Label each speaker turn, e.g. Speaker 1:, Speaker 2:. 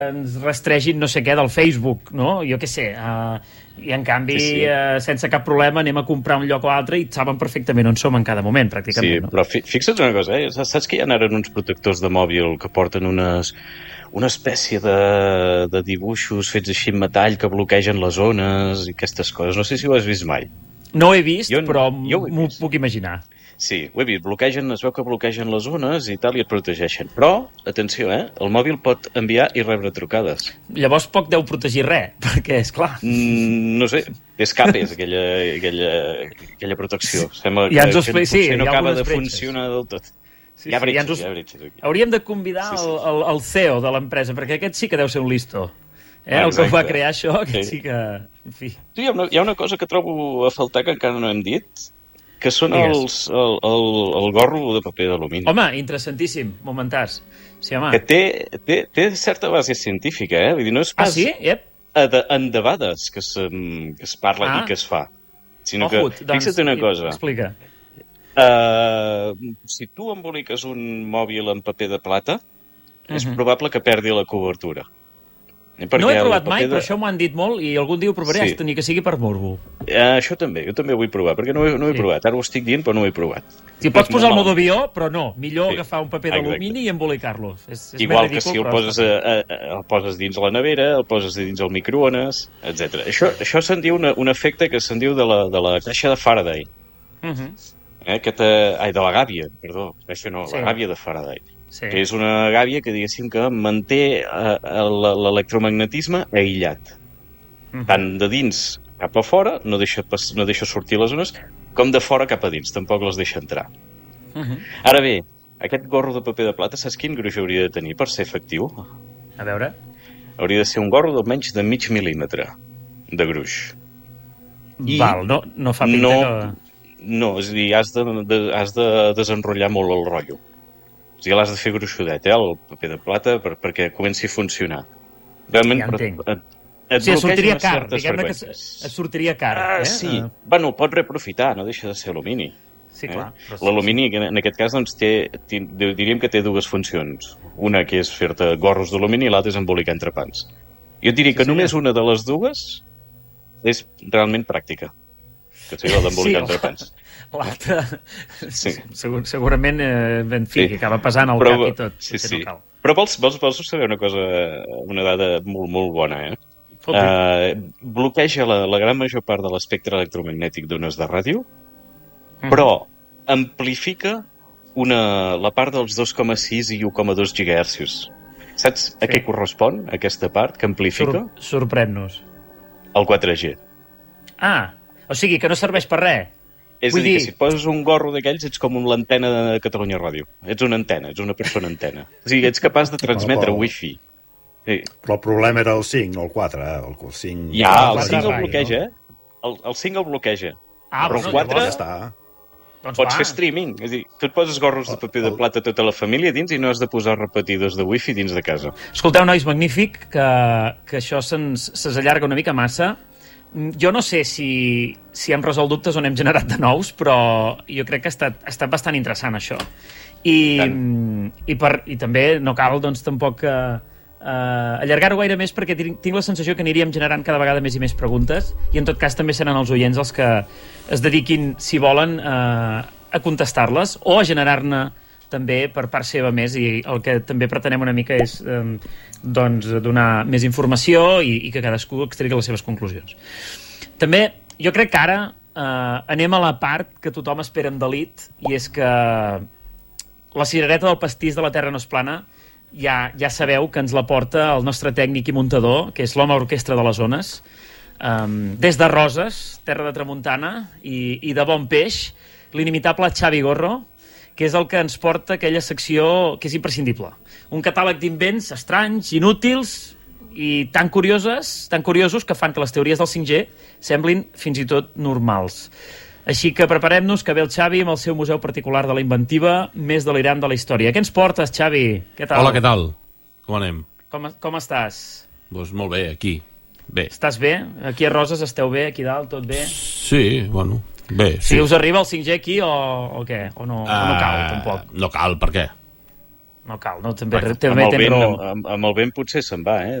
Speaker 1: ens rastregin no sé què del Facebook, no? Jo què sé. I en canvi, sense cap problema, anem a comprar un lloc o altre i saben perfectament on som en cada moment, pràcticament.
Speaker 2: Sí, però fixa't una cosa, saps que hi ha ara uns protectors de mòbil que porten una espècie de dibuixos fets així en metall que bloquegen les zones i aquestes coses? No sé si ho has vist mai.
Speaker 1: No ho he vist, però m'ho puc imaginar.
Speaker 2: Sí, ho he vist. Es veu que bloquegen les zones i tal i et protegeixen. Però, atenció, el mòbil pot enviar i rebre trucades.
Speaker 1: Llavors poc deu protegir res, perquè, esclar...
Speaker 2: No sé, escapes aquella protecció. Sembla
Speaker 1: ja ens
Speaker 2: que potser no acaba de funcionar del tot.
Speaker 1: Sí, hi ha bretxes. Hauríem de convidar el CEO de l'empresa, perquè aquest sí que deu ser un listo. El que va crear això, aquest sí que... En fi.
Speaker 2: Hi ha una cosa que trobo a faltar que encara no hem dit, que són el gorro de paper d'alumini.
Speaker 1: Home, interessantíssim, momentàs. Sí, home.
Speaker 2: Que té certa base científica, Vull dir, no és pas endebades que es parla i que es fa. Sinó que, fixa't una cosa.
Speaker 1: Explica.
Speaker 2: Si tu emboliques un mòbil en paper de plata, és probable que perdi la cobertura.
Speaker 1: No he provat mai, però això m'ho han dit molt i algun dia ho provaré, ni que sigui per morbo.
Speaker 2: Això també, jo també ho vull provar, perquè no ho he provat. Ara ho estic dient, però no ho he provat.
Speaker 1: Si pots posar el modo avió, però no. Millor agafar un paper d'alumini i embolicar-lo.
Speaker 2: Igual que si el poses dins la nevera, el poses dins el microones, etc. Això se'n diu un efecte que se'n diu de la caixa de Faraday. De la gàbia, perdó. La gàbia de Faraday.
Speaker 1: Sí.
Speaker 2: Que és una gàbia que, diguéssim, que manté l'electromagnetisme aïllat. Tant de dins cap a fora, no deixa sortir les ones, com de fora cap a dins, tampoc les deixa entrar. Ara bé, aquest gorro de paper de plata, saps quin gruix hauria de tenir per ser efectiu?
Speaker 1: A veure...
Speaker 2: Hauria de ser un gorro d'almenys de mig mil·límetre de gruix.
Speaker 1: Val, no fa pinta que...
Speaker 2: No, és a dir, has de desenrotllar molt el rotllo. O sigui, l'has de fer gruixudet, el paper de plata, perquè comenci a funcionar. Realment,
Speaker 1: ja entenc. Et sortiria car, diguem-ne que et sortiria car.
Speaker 2: Sí, bueno, pots reaprofitar, no deixa de ser alumini.
Speaker 1: Sí, clar.
Speaker 2: L'alumini, en aquest cas, doncs, diríem que té dues funcions. Una que és fer-te gorros d'alumini i l'altra és embolicar entrepans. Jo diria que només una de les dues és realment pràctica, que seria la d'embolicar entrepans.
Speaker 1: L'altre, segurament, en fi, que acaba pesant al cap i tot.
Speaker 2: Sí. Però vols saber una dada molt, molt bona, bloqueja la gran major part de l'espectre electromagnètic d'ones de ràdio, però amplifica la part dels 2,6 i 1,2 GHz. Saps a què correspon aquesta part que amplifica?
Speaker 1: Sorprèn-nos.
Speaker 2: El 4G.
Speaker 1: O sigui, que no serveix per res.
Speaker 2: És a dir, que si et poses un gorro d'aquells ets com l'antena de Catalunya Ràdio. Ets una antena, ets una persona antena. O sigui, ets capaç de transmetre wifi.
Speaker 3: Sí. Però el problema era el 5, no el 4. El 5...
Speaker 2: el 5 el bloqueja, El 5 el bloqueja. Però el 4 pots fer streaming. És a dir, tu et poses gorros de paper de plata tota la família dins i no has de posar repetidors de wifi dins de casa.
Speaker 1: Escolteu, nois, magnífic, que això s'allarga una mica massa. Jo no sé si hem resolt dubtes o n'hem generat de nous, però jo crec que ha estat bastant interessant, això. I també no cal, doncs, tampoc allargar-ho gaire més, perquè tinc la sensació que aniríem generant cada vegada més i més preguntes, i en tot cas també seran els oients els que es dediquin, si volen, a contestar-les o a generar-ne també per part seva més, i el que també pretenem una mica és donar més informació i que cadascú extregui les seves conclusions. També jo crec que ara anem a la part que tothom espera amb delit, i és que la cirereta del pastís de La Terra no és plana ja sabeu que ens la porta el nostre tècnic i muntador, que és l'home orquestra de les ones, des de Roses, terra de tramuntana i de bon peix, l'inimitable Xavi Gorro, que és el que ens porta aquella secció que és imprescindible. Un catàleg d'invents estranys, inútils i tan curiosos que fan que les teories del 5G semblin fins i tot normals. Així que preparem-nos, que ve el Xavi amb el seu museu particular de la inventiva més delirant de la història. Què ens portes, Xavi? Què tal?
Speaker 4: Hola, què tal? Com anem?
Speaker 1: Com estàs?
Speaker 4: Doncs molt bé, aquí. Bé.
Speaker 1: Estàs bé? Aquí a Roses esteu bé? Aquí dalt, tot bé?
Speaker 4: Sí, bueno... Bé, sí.
Speaker 1: Si us arriba el 5G aquí o què? O no cal, tampoc?
Speaker 4: No cal, per què?
Speaker 1: No cal, no? També
Speaker 2: Amb
Speaker 1: tens
Speaker 2: el, vent,
Speaker 1: raó.
Speaker 2: amb el vent potser se'n va,